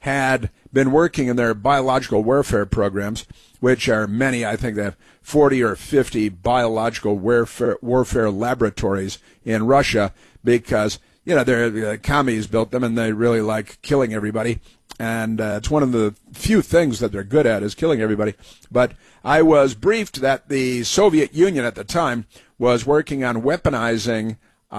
had been working in their biological warfare programs, which are many. I think they have 40 or 50 biological warfare laboratories in Russia because, the commies built them and they really like killing everybody. And it's one of the few things that they're good at is killing everybody. But I was briefed that the Soviet Union at the time was working on weaponizing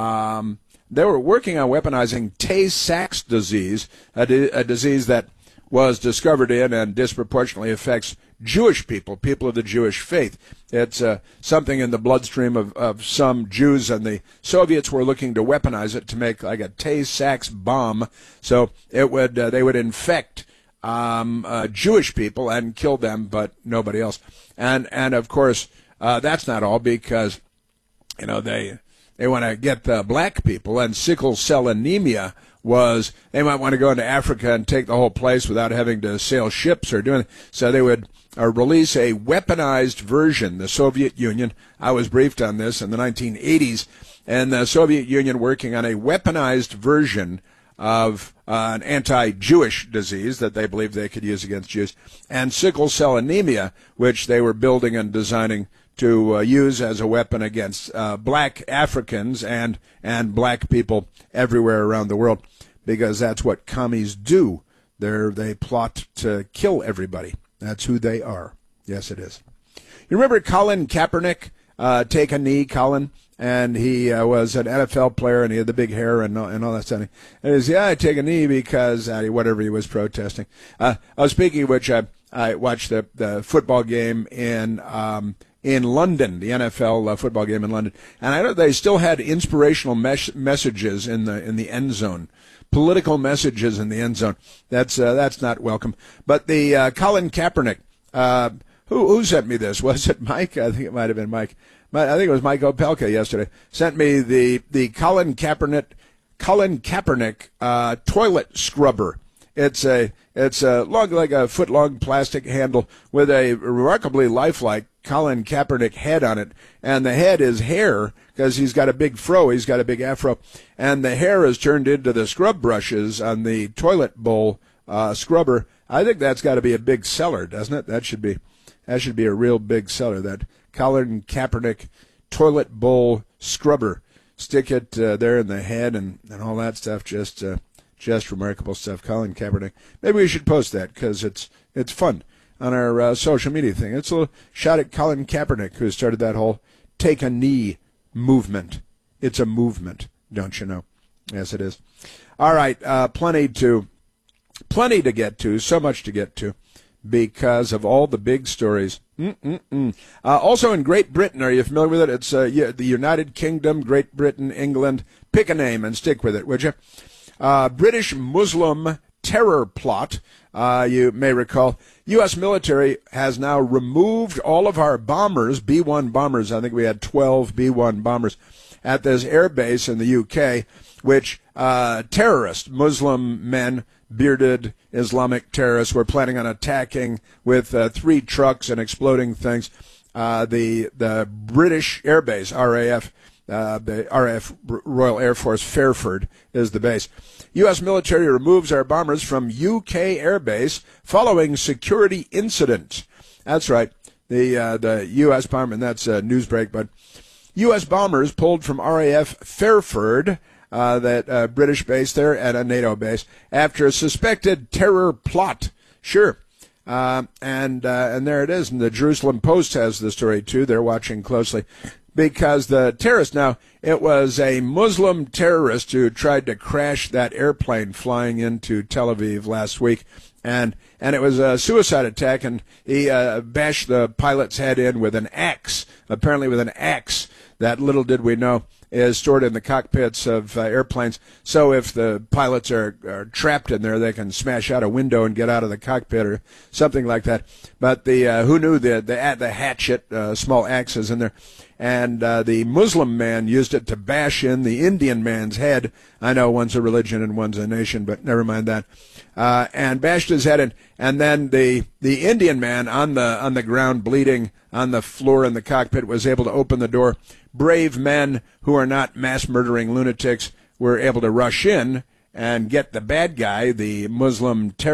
Tay-Sachs disease, a disease that was discovered in and disproportionately affects Jewish people of the Jewish faith. It's something in the bloodstream of some Jews, and the Soviets were looking to weaponize it to make like a Tay-Sachs bomb. So they would infect Jewish people and kill them, but nobody else. And of course that's not all, because they want to get the black people, and sickle cell anemia they might want to go into Africa and take the whole place without having to sail ships or doing it. So they would release a weaponized version. The Soviet Union, I was briefed on this in the 1980s, and the Soviet Union working on a weaponized version of an anti-Jewish disease that they believed they could use against Jews, and sickle cell anemia, which they were building and designing to use as a weapon against black Africans and black people everywhere around the world, because that's what commies do. They plot to kill everybody. That's who they are. Yes, it is. You remember Colin Kaepernick? Take a knee, Colin. And he was an NFL player, and he had the big hair and all that stuff. And he said, I take a knee because whatever he was protesting. Speaking of which, I watched the football game in London, the NFL football game in London, and I know they still had inspirational messages in the end zone, political messages in the end zone. That's not welcome. But the Colin Kaepernick, who sent me this? Was it Mike? I think it might have been Mike. I think it was Mike Opelka yesterday. Sent me the Colin Kaepernick toilet scrubber. It's a long, like a foot long plastic handle with a remarkably lifelike Colin Kaepernick head on it, and the head is hair because he's got a big fro, he's got a big afro, and the hair is turned into the scrub brushes on the toilet bowl scrubber. I think that's got to be a big seller, doesn't it? That should be a real big seller. That Colin Kaepernick toilet bowl scrubber. Stick it there in the head and all that stuff. Just remarkable stuff. Colin Kaepernick. Maybe we should post that because it's fun on our social media thing. It's a little shot at Colin Kaepernick, who started that whole take a knee movement. It's a movement, don't you know? Yes, it is. All right, plenty to get to, so much to get to because of all the big stories. Also in Great Britain, are you familiar with it? It's the United Kingdom, Great Britain, England. Pick a name and stick with it, would you? British Muslim terror plot. You may recall, U.S. military has now removed all of our bombers, B-1 bombers. I think we had 12 B-1 bombers at this air base in the U.K., which terrorists, Muslim men, bearded Islamic terrorists, were planning on attacking with 3 trucks and exploding things. The British Air Base, RAF, the RAF Royal Air Force Fairford is the base. U.S. military removes our bombers from U.K. Air Base following security incident. That's right. The U.S. bomber, and that's a news break, but U.S. bombers pulled from RAF Fairford, that British base there, at a NATO base, after a suspected terror plot. Sure. And there it is. And the Jerusalem Post has the story, too. They're watching closely. Because the terrorist, now, it was a Muslim terrorist who tried to crash that airplane flying into Tel Aviv last week. And it was a suicide attack, and he bashed the pilot's head in with an axe, apparently with an axe that, little did we know, is stored in the cockpits of airplanes. So if the pilots are trapped in there, they can smash out a window and get out of the cockpit or something like that. But who knew the hatchet, small axes in there. And the Muslim man used it to bash in the Indian man's head. I know one's a religion and one's a nation, but never mind that. And bashed his head in. And then the Indian man on the ground bleeding on the floor in the cockpit was able to open the door. Brave men who are not mass murdering lunatics were able to rush in and get the bad guy, the Muslim terrorist,